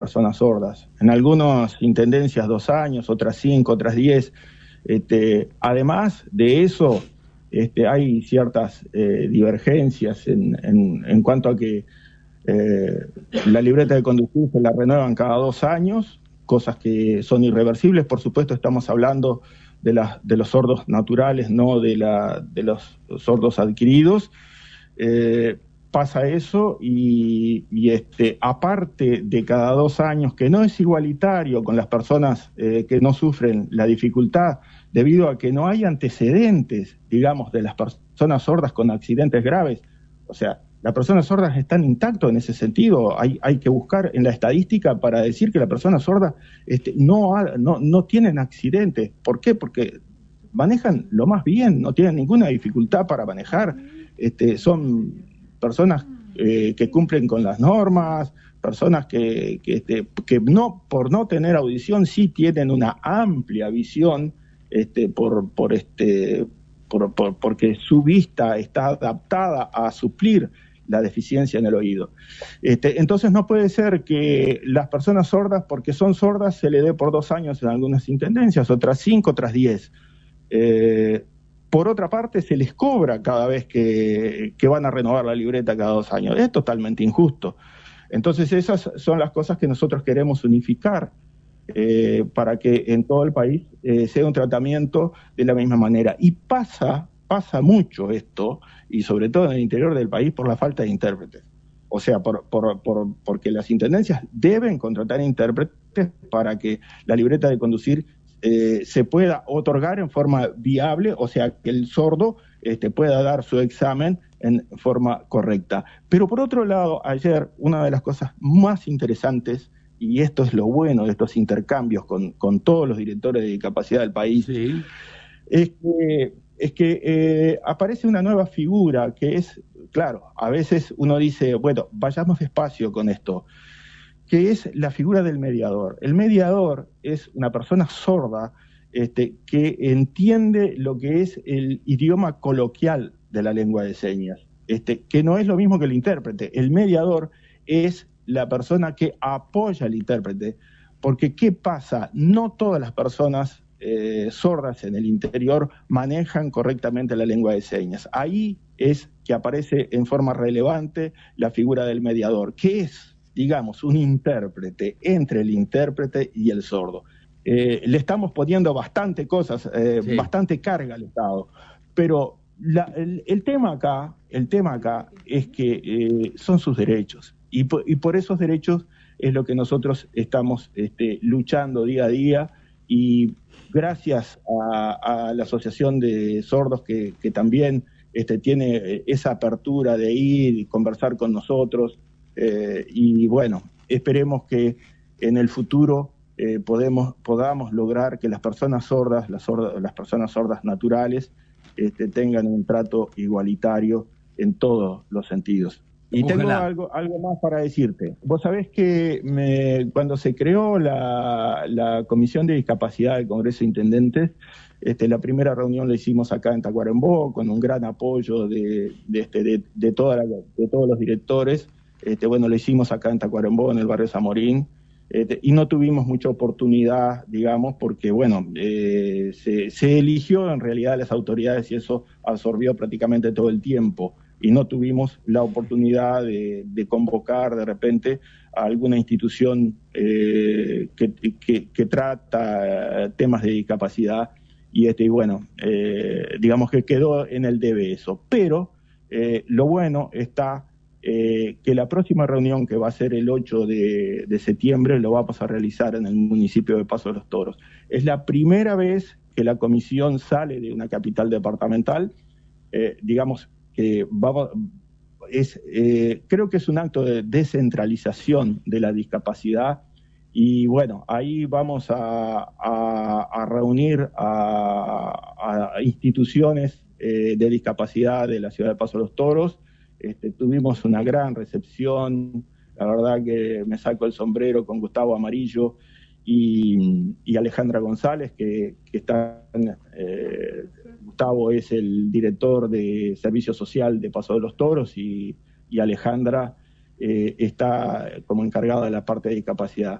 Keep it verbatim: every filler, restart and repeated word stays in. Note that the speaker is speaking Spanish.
personas sordas. En algunas intendencias dos años, otras cinco, otras diez. Este, además de eso, este, hay ciertas eh, divergencias en, en, en cuanto a que eh, la libreta de conducir se la renuevan cada dos años, cosas que son irreversibles. Por supuesto, estamos hablando de, la, de los sordos naturales, no de, la, de los sordos adquiridos. Eh, pasa eso y, y este, aparte de cada dos años, que no es igualitario con las personas eh, que no sufren la dificultad, debido a que no hay antecedentes, digamos, de las personas sordas con accidentes graves. O sea, las personas sordas están intactas en ese sentido. Hay, hay que buscar en la estadística para decir que las personas sordas este, no, ha, no, no tienen accidentes. ¿Por qué? Porque manejan lo más bien, no tienen ninguna dificultad para manejar. Este, son personas eh, que cumplen con las normas, personas que, que, este, que no, por no tener audición sí tienen una amplia visión, este, por, por este, por, por, porque su vista está adaptada a suplir la deficiencia en el oído. Este, entonces no puede ser que las personas sordas, porque son sordas, se le dé por dos años en algunas intendencias, otras cinco, otras diez. Eh, Por otra parte, se les cobra cada vez que, que van a renovar la libreta cada dos años. Es totalmente injusto. Entonces, esas son las cosas que nosotros queremos unificar eh, para que en todo el país eh, sea un tratamiento de la misma manera. Y pasa, pasa mucho esto, y sobre todo en el interior del país, por la falta de intérpretes. O sea, por, por, por, porque las intendencias deben contratar intérpretes para que la libreta de conducir Eh, se pueda otorgar en forma viable, o sea, que el sordo este, pueda dar su examen en forma correcta. Pero por otro lado, ayer una de las cosas más interesantes, y esto es lo bueno de estos intercambios con, con todos los directores de discapacidad del país, sí. es que, es que eh, aparece una nueva figura que es, claro, a veces uno dice, bueno, vayamos despacio con esto, que es la figura del mediador. El mediador es una persona sorda este, que entiende lo que es el idioma coloquial de la lengua de señas, este, que no es lo mismo que el intérprete. El mediador es la persona que apoya al intérprete, porque ¿qué pasa? No todas las personas eh, sordas en el interior manejan correctamente la lengua de señas. Ahí es que aparece en forma relevante la figura del mediador, que es, digamos, un intérprete entre el intérprete y el sordo. Eh, le estamos poniendo bastante cosas, eh, sí. bastante carga al Estado, pero la, el, el tema acá, el tema acá es que eh, son sus derechos, y por, y por esos derechos es lo que nosotros estamos este, luchando día a día, y gracias a, a la Asociación de Sordos que, que también este, tiene esa apertura de ir y conversar con nosotros. Eh, y bueno, esperemos que en el futuro eh, podemos, podamos lograr que las personas sordas, las, sordas, las personas sordas naturales, este, tengan un trato igualitario en todos los sentidos. Y Ojalá. tengo algo, algo más para decirte. Vos sabés que me, cuando se creó la, la Comisión de Discapacidad del Congreso de Intendentes, este, la primera reunión la hicimos acá en Tacuarembó, con un gran apoyo de, de, este, de, de, toda la, de todos los directores. Este, bueno, lo hicimos acá en Tacuarembó, en el barrio Zamorín, este, y no tuvimos mucha oportunidad, digamos, porque, bueno, eh, se, se eligió en realidad a las autoridades y eso absorbió prácticamente todo el tiempo, y no tuvimos la oportunidad de, de convocar de repente a alguna institución eh, que, que, que trata temas de discapacidad, y, este, y bueno, eh, digamos que quedó en el debe eso. Pero eh, lo bueno está... Eh, que la próxima reunión, que va a ser el ocho de, de septiembre, lo vamos a realizar en el municipio de Paso de los Toros. Es la primera vez que la comisión sale de una capital departamental, eh, digamos que vamos, es, eh, creo que es un acto de descentralización de la discapacidad, y bueno, ahí vamos a, a, a reunir a, a instituciones eh, de discapacidad de la ciudad de Paso de los Toros. Este, tuvimos una gran recepción, la verdad que me saco el sombrero con Gustavo Amarillo y, y Alejandra González, que, que están, eh, Gustavo es el director de Servicio Social de Paso de los Toros, y, y Alejandra eh, está como encargada de la parte de discapacidad.